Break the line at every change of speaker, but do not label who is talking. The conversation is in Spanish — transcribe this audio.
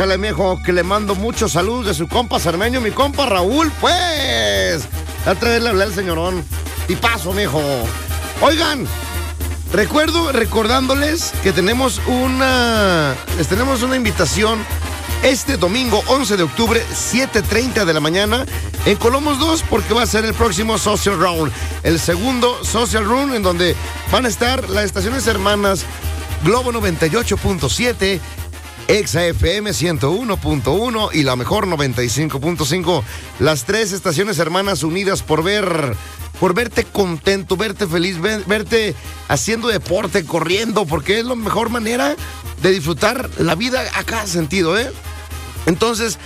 Dale, mijo, que le mando muchos saludos de su compa Cermeño, mi compa Raúl, pues. A través le hablé al señorón. Y paso, mijo. Oigan, recordándoles que tenemos una invitación este domingo 11 de octubre, 7:30 de la mañana, en Colomos 2, porque va a ser el próximo Social Round. El segundo Social Round, en donde van a estar las estaciones hermanas Globo 98.7, Exa FM 101.1 y la mejor 95.5. Las tres estaciones hermanas unidas por verte contento, verte feliz, verte haciendo deporte, corriendo, porque es la mejor manera de disfrutar la vida a cada sentido, ¿eh? Entonces,